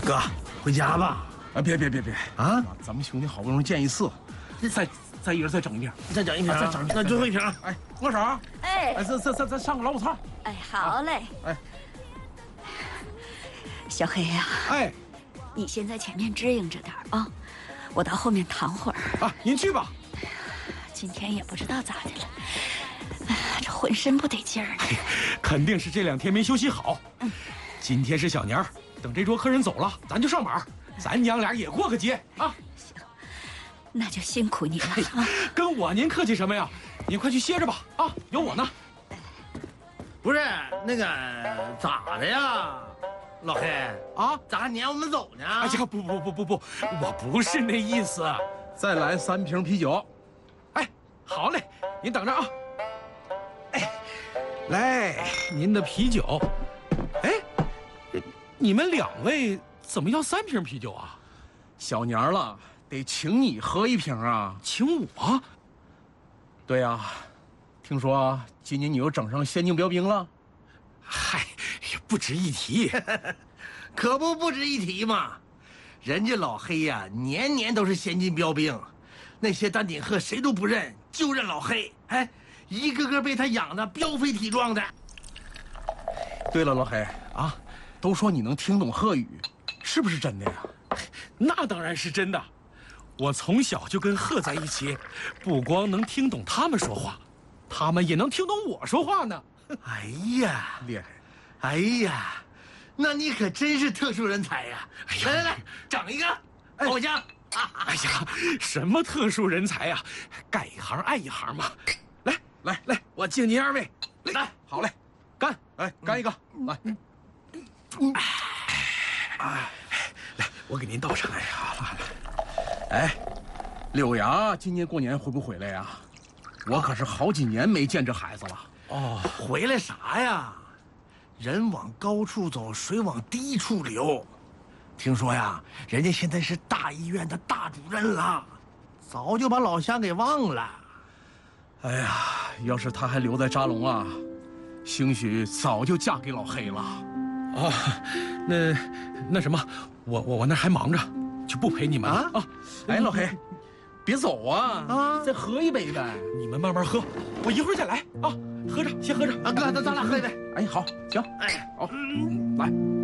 哥，回家吧。 啊，别啊！ 咱们兄弟好不容易见一次，再一人再整一瓶， 再整一瓶， 再整一瓶， 那最后一瓶。 哎，握手。 哎， 咱上个老虎套。 哎，好嘞。 哎， 小黑呀， 哎， 你先在前面支应着点啊，我到后面躺会儿。 啊，您去吧。 今天也不知道咋的了，哎呀，这浑身不得劲儿呢。 肯定是这2天没休息好。今天是小年儿，等这桌客人走了，咱就上班，咱娘俩也过个节啊。 行，那就辛苦你了啊。 跟我您客气什么呀？您快去歇着吧啊，有我呢。 不是那个咋的呀，老黑啊， 咋还撵我们走呢？ 哎呀，不，我不是那意思。再来3瓶啤酒。哎，好嘞，您等着啊。哎，来，您的啤酒。哎，你们2位怎么要3瓶啤酒啊？小年儿了，得请你喝1瓶啊。请我？对呀，听说今年你又整上先进标兵了。嗨，也不值一提。 可不值一提嘛。人家老黑呀，年年都是先进标兵，那些丹顶鹤谁都不认，就认老黑。哎，一个个被他养的膘肥体壮的。 对了，老黑啊，都说你能听懂鹤语，是不是真的呀？那当然是真的。我从小就跟鹤在一起，不光能听懂他们说话，他们也能听懂我说话呢。 哎呀， 厉害！ 哎呀，那你可真是特殊人才呀！来，整一个，我家。 哎呀，什么特殊人才呀？干一行爱一行嘛。来，我敬您2位。来，好嘞，干！哎，干一个，来。来，我给您倒上。哎呀，哎，柳阳今年过年回不回来呀？我可是好几年没见这孩子了。 哦，回来啥呀？人往高处走，水往低处流。听说呀，人家现在是大医院的大主任了，早就把老乡给忘了。 哎呀，要是他还留在扎龙啊，兴许早就嫁给老黑了。啊，那什么，我那还忙着，就不陪你们了啊。哎，老黑，别走啊！再喝一杯呗。你们慢慢喝，我一会儿再来啊。喝着，先喝着。 啊，哥，咱俩喝一杯。 哎，好，行。哎，好，来。